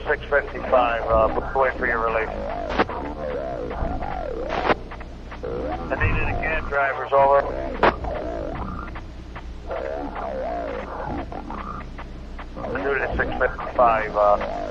655, wait for your release. I need it again, drivers, over. I need it at 655,